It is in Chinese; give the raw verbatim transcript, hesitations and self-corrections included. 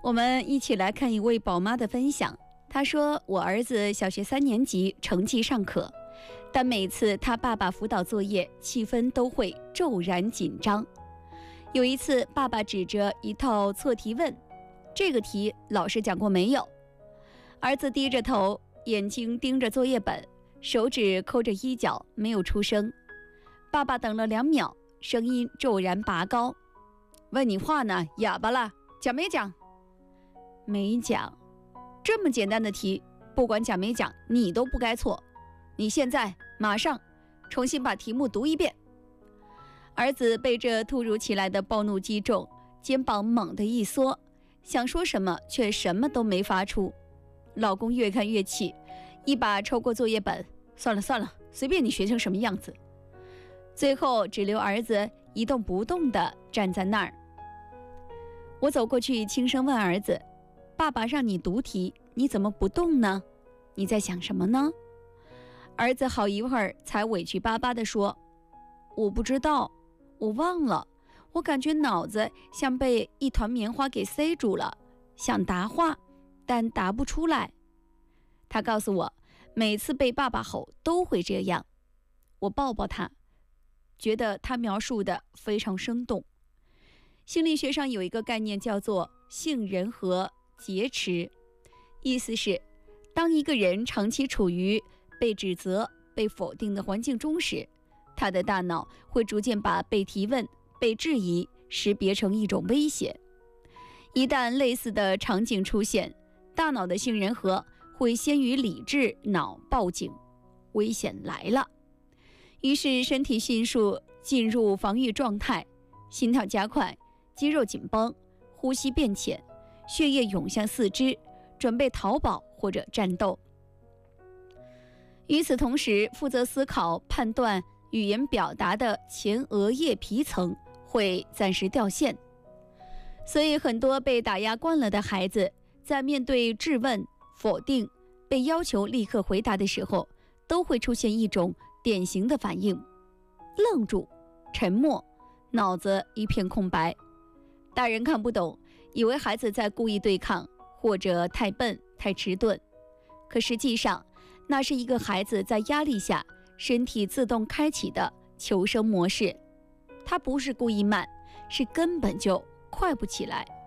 我们一起来看一位宝妈的分享。她说，我儿子小学三年级，成绩尚可，但每次他爸爸辅导作业，气氛都会骤然紧张。有一次，爸爸指着一套错题问，这个题老师讲过没有？儿子低着头，眼睛盯着作业本，手指抠着衣角，没有出声。爸爸等了两秒，声音骤然拔高，问你话呢，哑巴了，讲没讲？没讲。这么简单的题，不管讲没讲，你都不该错。你现在马上重新把题目读一遍。儿子被这突如其来的暴怒击中，肩膀猛地一缩，想说什么却什么都没发出。老公越看越气，一把抽过作业本，算了算了，随便你学成什么样子。最后只留儿子一动不动地站在那儿。我走过去轻声问儿子，爸爸让你读题，你怎么不动呢？你在想什么呢？儿子好一会儿才委屈巴巴地说，我不知道，我忘了，我感觉脑子像被一团棉花给塞住了，想答话，但答不出来。他告诉我，每次被爸爸吼都会这样。我抱抱他，觉得他描述的非常生动。心理学上有一个概念叫做杏仁核劫持，意思是当一个人长期处于被指责、被否定的环境中时，他的大脑会逐渐把被提问、被质疑识别成一种威胁。一旦类似的场景出现，大脑的杏仁核会先于理智脑报警，危险来了。于是身体迅速进入防御状态，心跳加快，肌肉紧绷，呼吸变浅，血液涌向四肢，准备逃跑或者战斗。与此同时，负责思考、判断、语言表达的前额叶皮层会暂时掉线。所以很多被打压惯了的孩子，在面对质问、否定、被要求立刻回答的时候，都会出现一种典型的反应，愣住，沉默，脑子一片空白。大人看不懂，以为孩子在故意对抗，或者太笨、太迟钝。可实际上，那是一个孩子在压力下身体自动开启的求生模式。他不是故意慢，是根本就快不起来。